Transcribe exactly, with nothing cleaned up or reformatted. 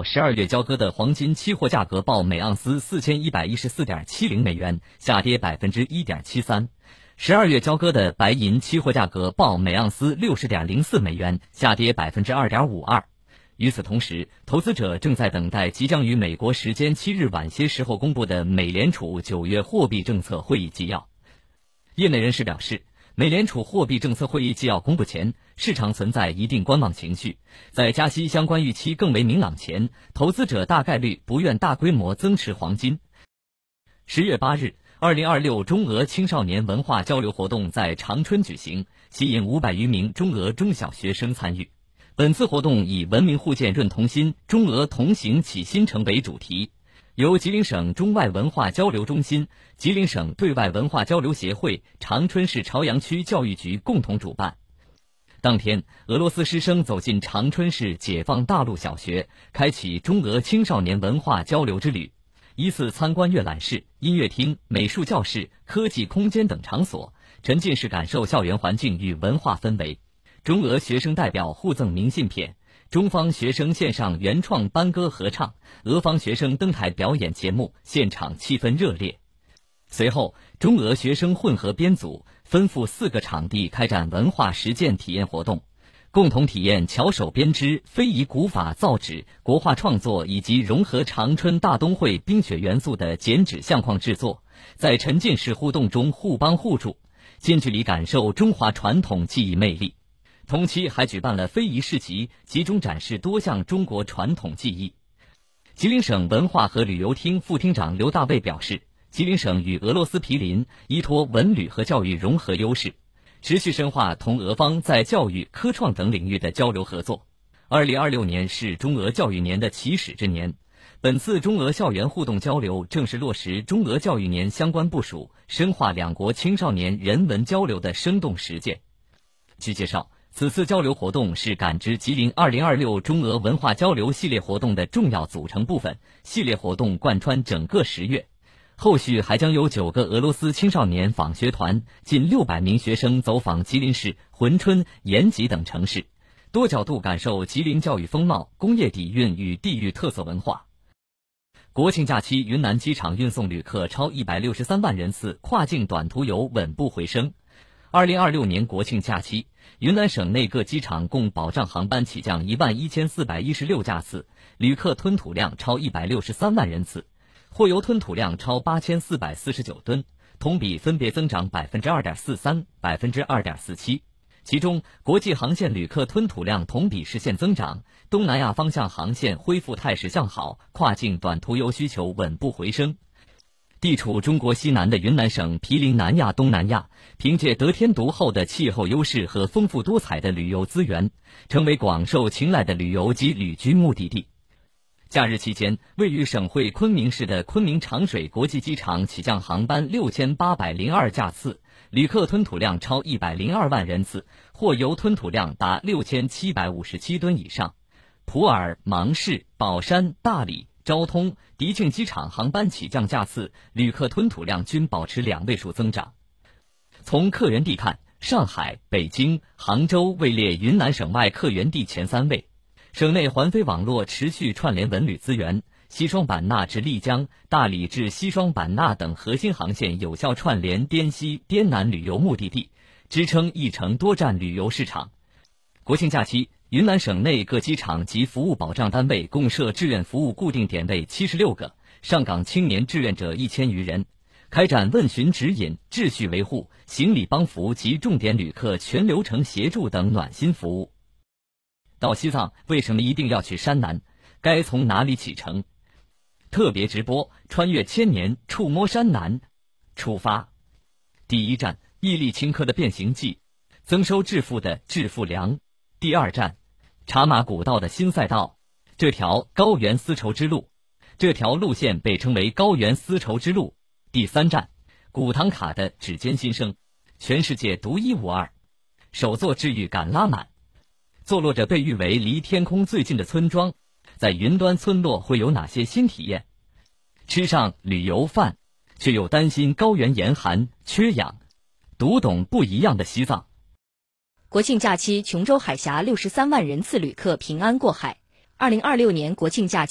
九十二月交割的黄金期货价格报每盎司四千一百一十四点七零美元，下跌百分之一点七三。十二月交割的白银期货价格报每盎司六十点零四美元，下跌百分之二点五二。与此同时，投资者正在等待即将于美国时间七日晚些时候公布的美联储九月货币政策会议纪要。业内人士表示，美联储货币政策会议纪要公布前，市场存在一定观望情绪，在加息相关预期更为明朗前，投资者大概率不愿大规模增持黄金。十月八日，二零二六中俄青少年文化交流活动在长春举行，吸引五百余名中俄中小学生参与。本次活动以文明互鉴润同心，中俄同行启新城为主题，由吉林省中外文化交流中心、吉林省对外文化交流协会、长春市朝阳区教育局共同主办。当天，俄罗斯师生走进长春市解放大路小学，开启中俄青少年文化交流之旅，依次参观阅览室、音乐厅、美术教室、科技空间等场所，沉浸式感受校园环境与文化氛围。中俄学生代表互赠明信片，中方学生献上原创班歌合唱，俄方学生登台表演节目，现场气氛热烈。随后，中俄学生混合编组分赴四个场地开展文化实践体验活动，共同体验巧手编织、非遗古法造纸、国画创作以及融合长春大冬会冰雪元素的剪纸相框制作，在沉浸式互动中互帮互助，近距离感受中华传统技艺魅力。同期还举办了非遗市集，集中展示多项中国传统技艺。吉林省文化和旅游厅副厅长刘大卫表示，吉林省与俄罗斯毗邻，依托文旅和教育融合优势，持续深化同俄方在教育、科创等领域的交流合作。二零二六年是中俄教育年的起始之年，本次中俄校园互动交流正是落实中俄教育年相关部署，深化两国青少年人文交流的生动实践。据介绍，此次交流活动是感知吉林二零二六中俄文化交流系列活动的重要组成部分，系列活动贯穿整个十月。后续还将有九个俄罗斯青少年访学团，近六百名学生走访吉林市、珲春、延吉等城市，多角度感受吉林教育风貌、工业底蕴与地域特色文化。国庆假期，云南机场运送旅客超一百六十三万人次，跨境短途游稳步回升。二零二六年国庆假期，云南省内各机场共保障航班起降一万一千四百一十六架次，旅客吞吐量超一百六十三万人次，货邮吞吐量超八千四百四十九吨，同比分别增长百分之二点四三、百分之二点四七。其中，国际航线旅客吞吐量同比实现增长，东南亚方向航线恢复态势向好，跨境短途游需求稳步回升。地处中国西南的云南省毗邻南亚、东南亚，凭借得天独厚的气候优势和丰富多彩的旅游资源，成为广受青睐的旅游及旅居目的地。假日期间，位于省会昆明市的昆明长水国际机场起降航班六千八百零二架次，旅客吞吐量超一百零二万人次，货邮吞吐量达六千七百五十七吨以上。普洱、芒市、宝山、大理、昭通、迪庆机场航班起降架次、旅客吞吐量均保持两位数增长。从客源地看，上海、北京、杭州位列云南省外客源地前三位。省内环飞网络持续串联文旅资源，西双版纳至丽江、大理至西双版纳等核心航线有效串联滇西、滇南旅游目的地，支撑一城多站旅游市场。国庆假期，云南省内各机场及服务保障单位共设志愿服务固定点位七十六个，上岗青年志愿者一千余人，开展问询指引、秩序维护、行李帮扶及重点旅客全流程协助等暖心服务。到西藏为什么一定要去山南？该从哪里启程？特别直播穿越千年，触摸山南。出发。第一站，毅力青稞的变形记，增收致富的致富粮。第二站，茶马古道的新赛道，这条高原丝绸之路。这条路线被称为高原丝绸之路。第三站，古唐卡的指尖新生，全世界独一无二。首座治愈感拉满。坐落着被誉为离天空最近的村庄，在云端村落会有哪些新体验？吃上旅游饭，却又担心高原严寒缺氧，读懂不一样的西藏。 国庆假期，琼州海峡六十三万人次旅客平安过海。二零二六年国庆假期